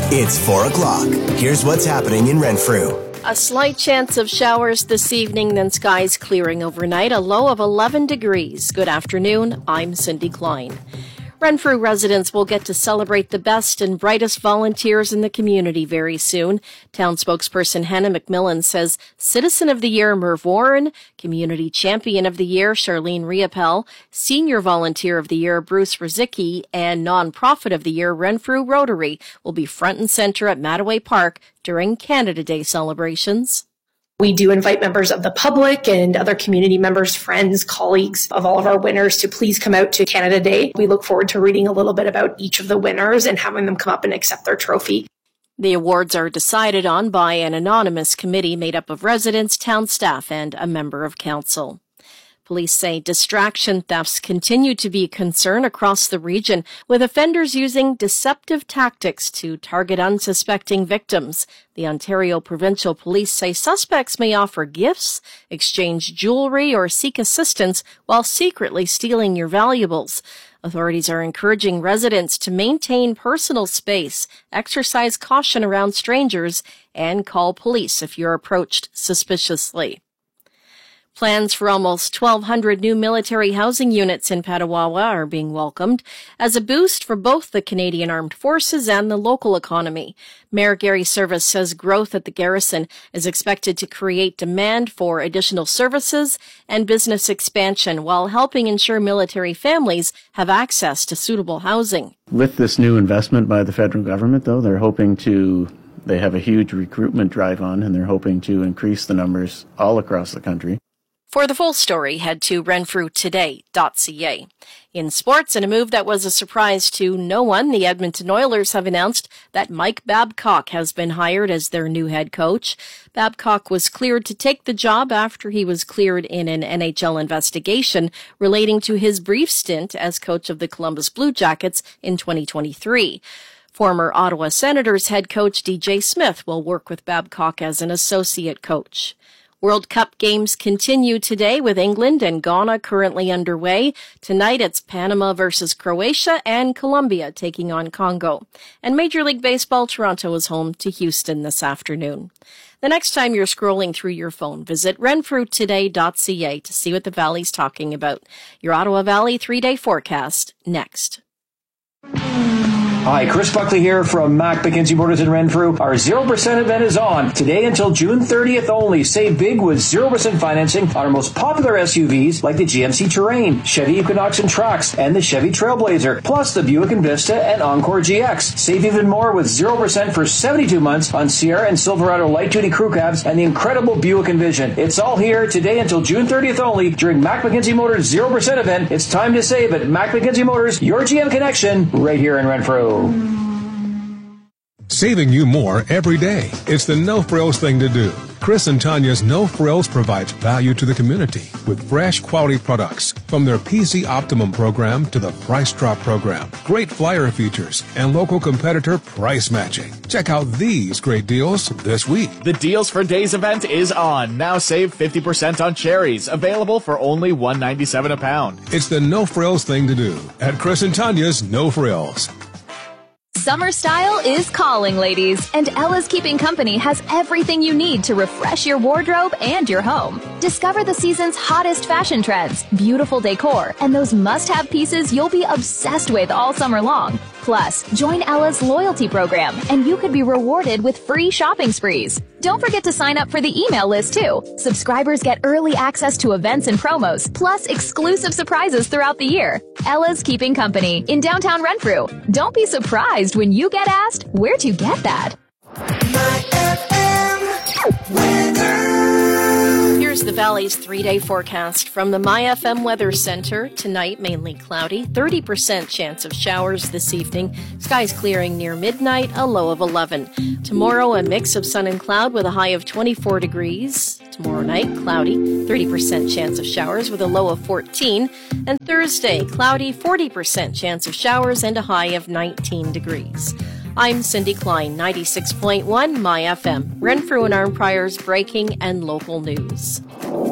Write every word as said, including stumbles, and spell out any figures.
It's four o'clock. Here's what's happening in Renfrew. A slight chance of showers this evening, then skies clearing overnight, a low of eleven degrees. Good afternoon, I'm Cindy Klein. Renfrew residents will get to celebrate the best and brightest volunteers in the community very soon. Town spokesperson Hannah McMillan says Citizen of the Year Merv Warren, Community Champion of the Year Charlene Riopel, Senior Volunteer of the Year Bruce Rizicki, and Nonprofit of the Year Renfrew Rotary will be front and center at Mattaway Park during Canada Day celebrations. We do invite members of the public and other community members, friends, colleagues of all of our winners to please come out to Canada Day. We look forward to reading a little bit about each of the winners and having them come up and accept their trophy. The awards are decided on by an anonymous committee made up of residents, town staff, and a member of council. Police say distraction thefts continue to be a concern across the region, with offenders using deceptive tactics to target unsuspecting victims. The Ontario Provincial Police say suspects may offer gifts, exchange jewelry, or seek assistance while secretly stealing your valuables. Authorities are encouraging residents to maintain personal space, exercise caution around strangers, and call police if you're approached suspiciously. Plans for almost twelve hundred new military housing units in Petawawa are being welcomed as a boost for both the Canadian Armed Forces and the local economy. Mayor Gary Service says growth at the garrison is expected to create demand for additional services and business expansion while helping ensure military families have access to suitable housing. With this new investment by the federal government, though, they're hoping to they have a huge recruitment drive on, and they're hoping to increase the numbers all across the country. For the full story, head to renfrew today dot c a. In sports, in a move that was a surprise to no one, the Edmonton Oilers have announced that Mike Babcock has been hired as their new head coach. Babcock was cleared to take the job after he was cleared in an N H L investigation relating to his brief stint as coach of the Columbus Blue Jackets in twenty twenty-three. Former Ottawa Senators head coach D J Smith will work with Babcock as an associate coach. World Cup games continue today with England and Ghana currently underway. Tonight it's Panama versus Croatia and Colombia taking on Congo. And Major League Baseball Toronto is home to Houston this afternoon. The next time you're scrolling through your phone, visit renfrew today dot c a to see what the Valley's talking about. Your Ottawa Valley three-day forecast next. Hi, Chris Buckley here from Mac McKenzie Motors in Renfrew. Our zero percent event is on today until June thirtieth only. Save big with zero percent financing on our most popular S U Vs like the G M C Terrain, Chevy Equinox and Trax, and the Chevy Trailblazer, plus the Buick Envista and Encore G X. Save even more with zero percent for seventy-two months on Sierra and Silverado light-duty crew cabs and the incredible Buick Envision. It's all here today until June thirtieth only during Mac McKenzie Motors zero percent event. It's time to save at Mac McKenzie Motors, your G M connection, right here in Renfrew. Saving you more every day. It's the No Frills thing to do. Chris and Tanya's No Frills provides value to the community with fresh quality products from their P C Optimum program to the Price Drop program, great flyer features, and local competitor price matching. Check out these great deals this week. The Deals for Days event is on. Now save fifty percent on cherries, available for only one dollar and ninety-seven cents a pound. It's the No Frills thing to do at Chris and Tanya's No Frills. Summer style is calling, ladies, and Ella's Keeping Company has everything you need to refresh your wardrobe and your home. Discover the season's hottest fashion trends, beautiful decor, and those must-have pieces you'll be obsessed with all summer long. Plus, join Ella's loyalty program, and you could be rewarded with free shopping sprees. Don't forget to sign up for the email list, too. Subscribers get early access to events and promos, plus exclusive surprises throughout the year. Ella's Keeping Company in downtown Renfrew. Don't be surprised when you get asked, where'd you get that? Here's the Valley's three-day forecast from the My F M Weather Center. Tonight, mainly cloudy, thirty percent chance of showers this evening. Skies clearing near midnight, a low of eleven. Tomorrow, a mix of sun and cloud with a high of twenty-four degrees. Tomorrow night, cloudy, thirty percent chance of showers with a low of fourteen. And Thursday, cloudy, forty percent chance of showers and a high of nineteen degrees. I'm Cindy Klein, ninety-six point one My F M, Renfrew and Arnprior's breaking and local news.